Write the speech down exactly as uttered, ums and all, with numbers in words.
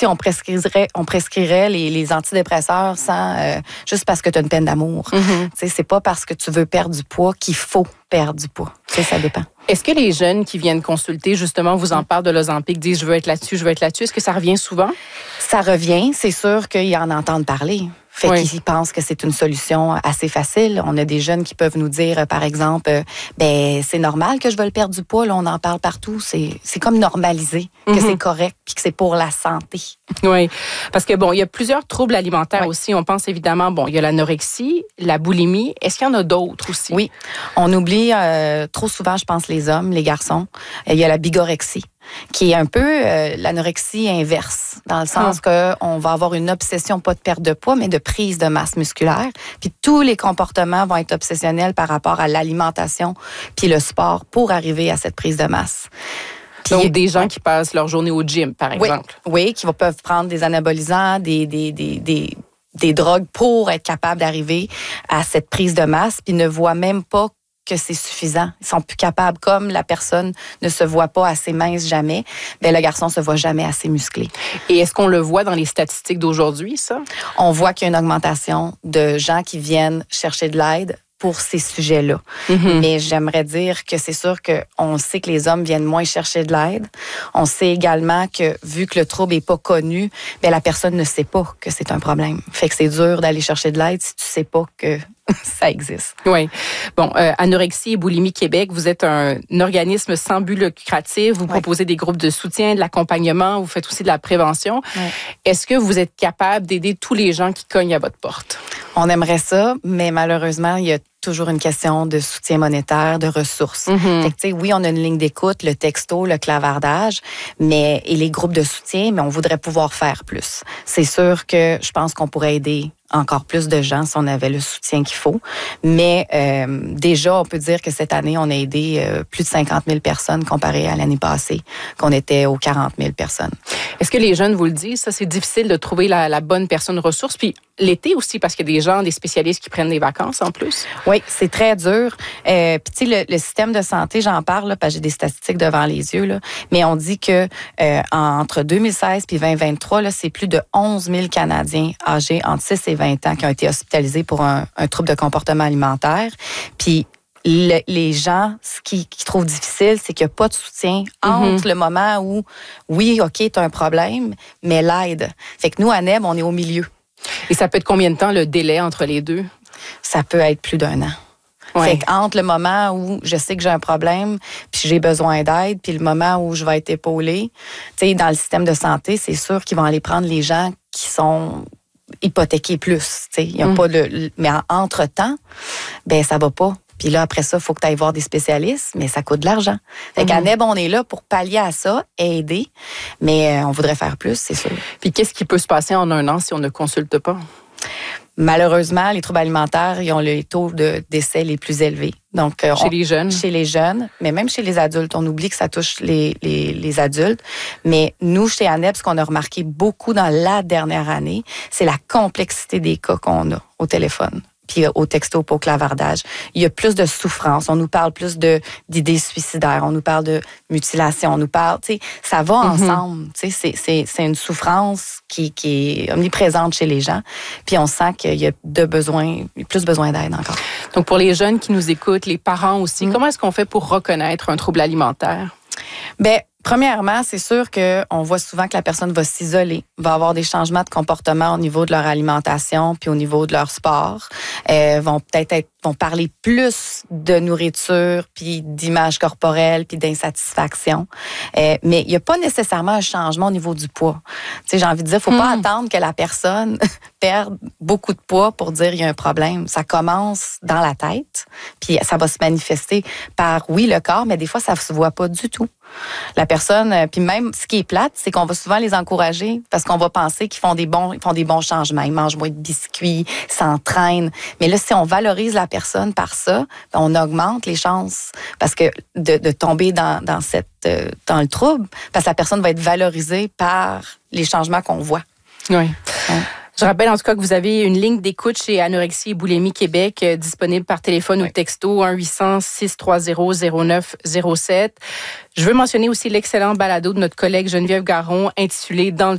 si on prescrirait, on prescrirait les, les antidépresseurs sans euh, juste parce que tu as une peine d'amour. Mm-hmm. Tu sais, c'est pas parce que tu veux perdre du poids qu'il faut perdre du poids. Tu sais, ça dépend. Est-ce que les jeunes qui viennent consulter, justement, vous en parlent de l'Ozempic, disent je veux être là-dessus, je veux être là-dessus? Est-ce que ça revient souvent? Ça revient. C'est sûr qu'ils en entendent parler. Fait oui. qu'ils pensent que c'est une solution assez facile. On a des jeunes qui peuvent nous dire, par exemple, euh, ben c'est normal que je veuille perdre du poids. Là, on en parle partout. C'est, c'est comme normalisé que mm-hmm. c'est correct puis que c'est pour la santé. Oui, parce que bon, il y a plusieurs troubles alimentaires oui. aussi. On pense évidemment, bon, il y a l'anorexie, la boulimie. Est-ce qu'il y en a d'autres aussi? Oui, on oublie euh, trop souvent, je pense, les hommes, les garçons. Il y a la bigorexie, qui est un peu euh, l'anorexie inverse, dans le sens ah. qu'on va avoir une obsession, pas de perte de poids, mais de prise de masse musculaire. Puis tous les comportements vont être obsessionnels par rapport à l'alimentation puis le sport pour arriver à cette prise de masse. Puis, donc, des gens qui passent leur journée au gym, par exemple. Oui, oui qui vont, peuvent prendre des anabolisants, des, des, des, des, des drogues pour être capables d'arriver à cette prise de masse, puis ne voient même pas que c'est suffisant. Ils sont plus capables, comme la personne ne se voit pas assez mince jamais, bien, le garçon se voit jamais assez musclé. Et est-ce qu'on le voit dans les statistiques d'aujourd'hui, ça? On voit qu'il y a une augmentation de gens qui viennent chercher de l'aide pour ces sujets-là. Mm-hmm. Mais j'aimerais dire que c'est sûr qu'on sait que les hommes viennent moins chercher de l'aide. On sait également que, vu que le trouble n'est pas connu, bien, la personne ne sait pas que c'est un problème. Fait que c'est dur d'aller chercher de l'aide si tu sais pas que ça existe. Oui. Bon, euh, Anorexie et Boulimie Québec, vous êtes un, un organisme sans but lucratif. Vous oui. proposez des groupes de soutien, de l'accompagnement. Vous faites aussi de la prévention. Oui. Est-ce que vous êtes capable d'aider tous les gens qui cognent à votre porte? On aimerait ça, mais malheureusement, il y a toujours une question de soutien monétaire, de ressources. Mm-hmm. Fait que, tu sais, oui, on a une ligne d'écoute, le texto, le clavardage, mais et les groupes de soutien, mais on voudrait pouvoir faire plus. C'est sûr que je pense qu'on pourrait aider encore plus de gens si on avait le soutien qu'il faut. Mais euh, déjà, on peut dire que cette année, on a aidé euh, plus de cinquante mille personnes comparé à l'année passée, qu'on était aux quarante mille personnes. Est-ce que les jeunes vous le disent? Ça, c'est difficile de trouver la, la bonne personne ressource. Puis l'été aussi, parce qu'il y a des gens, des spécialistes qui prennent des vacances en plus. Oui, c'est très dur. Euh, Puis tu sais, le, le système de santé, j'en parle, là, parce que j'ai des statistiques devant les yeux, là, mais on dit que euh, entre deux mille seize et vingt vingt-trois, là, c'est plus de onze mille Canadiens âgés entre six et vingt ans qui ont été hospitalisés pour un, un trouble de comportement alimentaire. Puis le, les gens, ce qu'ils qui trouvent difficile, c'est qu'il n'y a pas de soutien entre mm-hmm. le moment où, oui, OK, tu as un problème, mais l'aide. Fait que nous, à N E B, on est au milieu. Et ça peut être combien de temps le délai entre les deux? Ça peut être plus d'un an. Ouais. Fait qu'entre le moment où je sais que j'ai un problème, puis j'ai besoin d'aide, puis le moment où je vais être épaulée, tu sais, dans le système de santé, c'est sûr qu'ils vont aller prendre les gens qui sont hypothéqués plus. Tu sais, il y a mm. pas de, mais entre-temps, ben ça va pas. Puis là, après ça, il faut que tu ailles voir des spécialistes, mais ça coûte de l'argent. Fait qu'à N E B, on est là pour pallier à ça, aider, mais on voudrait faire plus, c'est sûr. Puis qu'est-ce qui peut se passer en un an si on ne consulte pas? Malheureusement, les troubles alimentaires, ils ont les taux de décès les plus élevés. Donc, chez on, les jeunes? Chez les jeunes, mais même chez les adultes. On oublie que ça touche les, les, les adultes. Mais nous, chez A N E B, ce qu'on a remarqué beaucoup dans la dernière année, c'est la complexité des cas qu'on a au téléphone. Puis au texto, au clavardage. Il y a plus de souffrance. On nous parle plus de d'idées suicidaires. On nous parle de mutilation. On nous parle, tu sais, ça va mm-hmm. ensemble. Tu sais, c'est, c'est, c'est une souffrance qui, qui est omniprésente chez les gens. Puis on sent qu'il y a de besoin, plus besoin d'aide encore. Donc pour les jeunes qui nous écoutent, les parents aussi, mm. comment est-ce qu'on fait pour reconnaître un trouble alimentaire? Bien, premièrement, c'est sûr qu'on voit souvent que la personne va s'isoler, va avoir des changements de comportement au niveau de leur alimentation puis au niveau de leur sport. Euh, vont peut-être être, vont parler plus de nourriture puis d'image corporelle puis d'insatisfaction. Euh, mais il n'y a pas nécessairement un changement au niveau du poids. Tu sais, j'ai envie de dire, faut hmm. pas attendre que la personne perde beaucoup de poids pour dire il y a un problème. Ça commence dans la tête puis ça va se manifester par, oui, le corps, mais des fois, ça ne se voit pas du tout. La personne, puis même ce qui est plate, c'est qu'on va souvent les encourager parce qu'on va penser qu'ils font des bons, ils font des bons changements, ils mangent moins de biscuits, ils s'entraînent. Mais là, si on valorise la personne par ça, on augmente les chances parce que de, de tomber dans, dans cette dans le trouble, parce que la personne va être valorisée par les changements qu'on voit. Oui. Ouais. Je rappelle en tout cas que vous avez une ligne d'écoute chez Anorexie et Boulimie Québec euh, disponible par téléphone oui. ou texto un huit cents six trois zéro zéro neuf zéro sept. Je veux mentionner aussi l'excellent balado de notre collègue Geneviève Garon intitulé « Dans le trouble ».